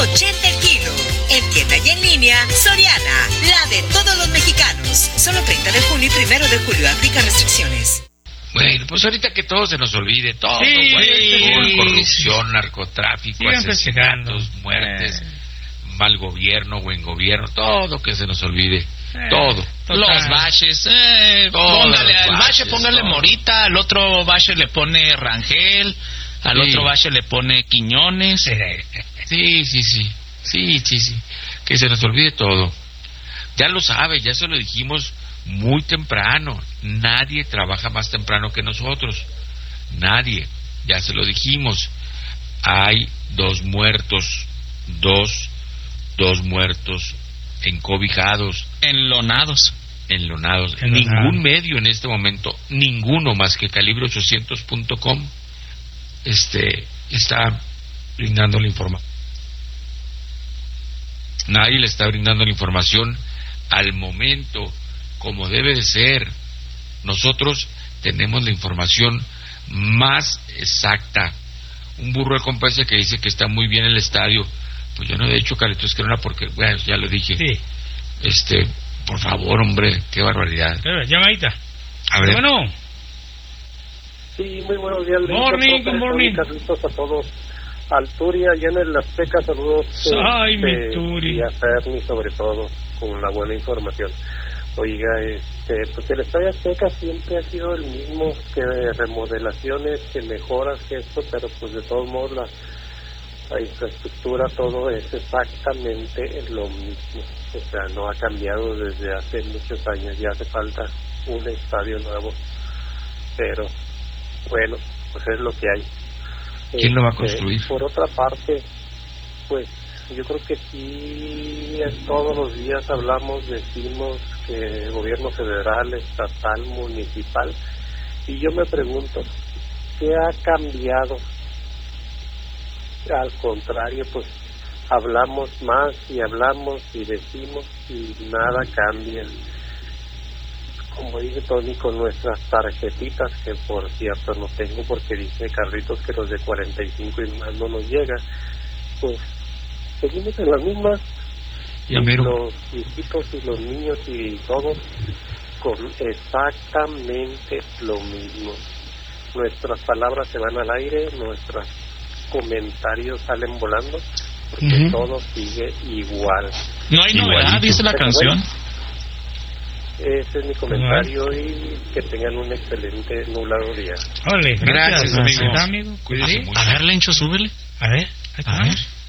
$2.80 el kilo. En tienda y en línea, Soriana, la de todos los mexicanos. Solo 30 de junio y 1 de julio. Aplica restricciones. Bueno, pues ahorita que todo se nos olvide, todo, corrupción, narcotráfico, asesinatos, muertes, mal gobierno, buen gobierno, todo que se nos olvide, todo. Los baches, póngale al bache, póngale Morita, al otro bache le pone Rangel, al otro bache le pone Quiñones. Sí, que se nos olvide todo. Ya lo sabe, ya se lo dijimos muy temprano. Nadie trabaja más temprano que nosotros. Nadie. Ya se lo dijimos. Hay 2 muertos. Dos muertos encobijados. Enlonados. Ningún medio en este momento, ninguno más que calibre800.com está brindando la información. Nadie le está brindando la información al momento, como debe de ser. Nosotros tenemos la información más exacta. Un burro de compa ese que dice que está muy bien el estadio, pues yo no he dicho Carlitos Escalona porque, bueno, ya lo dije. Sí. Por favor, hombre, qué barbaridad. Llamadita. A ver. Bueno. Sí, muy buenos días. Good morning. Carlitos a todos. Al Turi, allá en el Azteca, saludos. Ay, mi Turi. Y a Ferni, sobre todo, con la buena información. Oiga, pues el Estadio Azteca siempre ha sido el mismo, que remodelaciones, que mejoras, que esto, pero pues de todos modos la infraestructura, todo es exactamente lo mismo. O sea, no ha cambiado desde hace muchos años, ya hace falta un estadio nuevo. Pero, bueno, pues es lo que hay. ¿Quién lo va a construir? Por otra parte, pues yo creo que sí, todos los días decimos que gobierno federal, estatal, municipal, y yo me pregunto, ¿qué ha cambiado? Al contrario, pues hablamos más y hablamos y decimos y nada cambia. Como dice Tony, con nuestras tarjetitas, que por cierto no tengo porque dice Carlitos que los de 45 y más no nos llega, pues seguimos en las mismas. Y los viejitos y los niños y todos con exactamente lo mismo. Nuestras palabras se van al aire, nuestros comentarios salen volando, porque todo sigue igual. No hay novedad, dice la canción. Bueno, ese es mi comentario y que tengan un excelente nublado día. Ole, gracias, amigo. Cuídese mucho. A ver, Lencho, súbele. A ver.